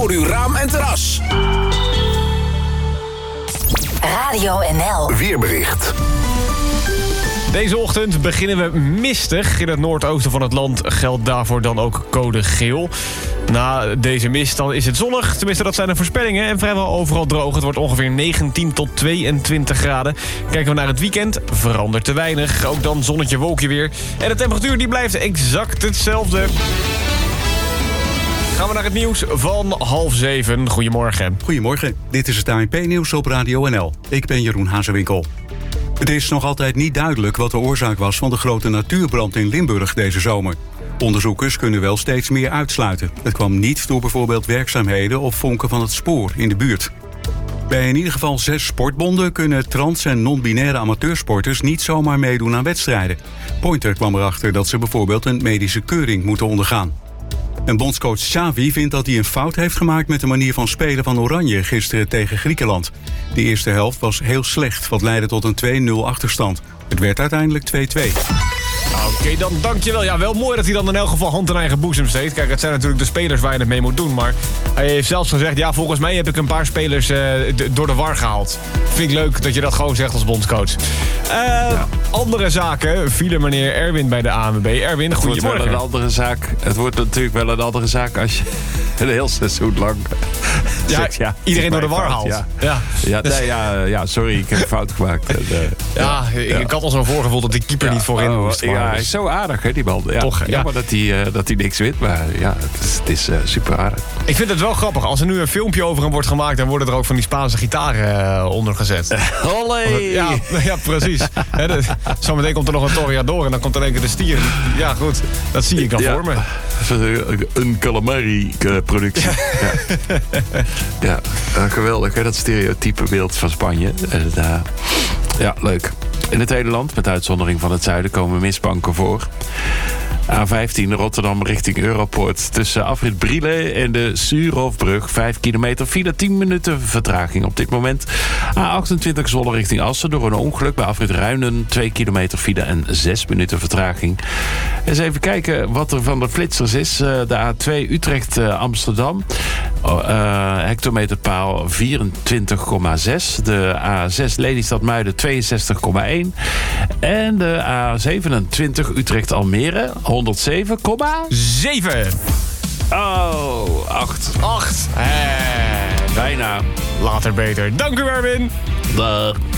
voor uw raam en terras. Radio NL. Weerbericht. Deze ochtend beginnen we mistig. In het noordoosten van het land geldt daarvoor dan ook code geel. Na deze mist dan is het zonnig. Tenminste, dat zijn de voorspellingen. En vrijwel overal droog. Het wordt ongeveer 19 tot 22 graden. Kijken we naar het weekend, verandert te weinig. Ook dan zonnetje, wolkje weer. En de temperatuur die blijft exact hetzelfde. Gaan we naar het nieuws van 6:30. Goedemorgen. Goedemorgen, dit is het ANP-nieuws op Radio NL. Ik ben Jeroen Hazewinkel. Het is nog altijd niet duidelijk wat de oorzaak was van de grote natuurbrand in Limburg deze zomer. Onderzoekers kunnen wel steeds meer uitsluiten. Het kwam niet door bijvoorbeeld werkzaamheden of vonken van het spoor in de buurt. Bij in ieder geval 6 sportbonden kunnen trans- en non-binaire amateursporters niet zomaar meedoen aan wedstrijden. Pointer kwam erachter dat ze bijvoorbeeld een medische keuring moeten ondergaan. En bondscoach Xavi vindt dat hij een fout heeft gemaakt met de manier van spelen van Oranje gisteren tegen Griekenland. De eerste helft was heel slecht, wat leidde tot een 2-0 achterstand. Het werd uiteindelijk 2-2. Oké, dan dankjewel. Ja, wel mooi dat hij dan in elk geval hand in eigen boezem steekt. Kijk, het zijn natuurlijk de spelers waar je het mee moet doen. Maar hij heeft zelfs gezegd, ja, volgens mij heb ik een paar spelers door de war gehaald. Vind ik leuk dat je dat gewoon zegt als bondscoach. Andere zaken vielen meneer Erwin bij de ANWB. Erwin, goedemorgen. Het wordt natuurlijk wel een andere zaak als je een heel seizoen lang... Iedereen door de war haalt. Sorry, ik heb een fout gemaakt. Ik had al zo'n voorgevoel dat die keeper niet voorin moest. Ja, hij is zo aardig, hè, die man. Ja, toch, jammer dat hij niks wint, maar ja, het is super aardig. Ik vind het wel grappig. Als er nu een filmpje over hem wordt gemaakt, dan worden er ook van die Spaanse gitaren onder gezet. Olé! Ja, precies. Zometeen komt er nog een toreador en dan komt er één keer de stier. Ja, goed. Dat zie ik dan voor me. Een calamari-productie. Geweldig, hè? Dat stereotype beeld van Spanje. Leuk. In het hele land, met uitzondering van het zuiden, komen mistbanken voor. A15 Rotterdam richting Europoort. Tussen afrit Brielen en de Suurhofbrug. 5 kilometer, file 10 minuten vertraging op dit moment. A28 Zwolle richting Assen door een ongeluk. Bij afrit Ruinen 2 kilometer file en 6 minuten vertraging. Eens even kijken wat er van de flitsers is. De A2 Utrecht-Amsterdam. Hectometerpaal 24,6. De A6 Lelystad-Muiden 62,1. En de A27 Utrecht-Almere 107,7. Oh, 8. 8. Bijna. Later beter. Dank u, Erwin. Dag.